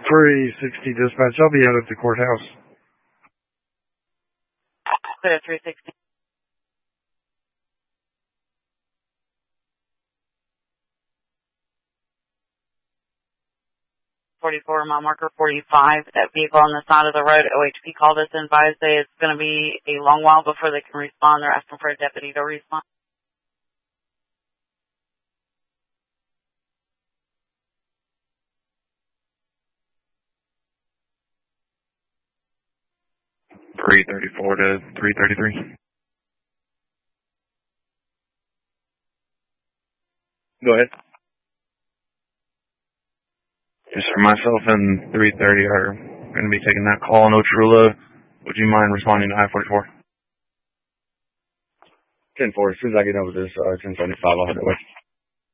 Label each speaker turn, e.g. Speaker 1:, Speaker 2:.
Speaker 1: 360 dispatch. I'll be out at the courthouse.
Speaker 2: Clear 360. 44, mile marker 45. That vehicle on the side of the road. OHP called us and advised that it's going to be a long while before they can respond. They're asking for a deputy to respond.
Speaker 3: .334 to 333.
Speaker 4: Go ahead.
Speaker 3: Yes, sir. Myself and 330 are going to be taking that call in Otrula. Would you mind responding to I-44?
Speaker 4: 10-4. As soon as I get over this 1075, I'll head that way.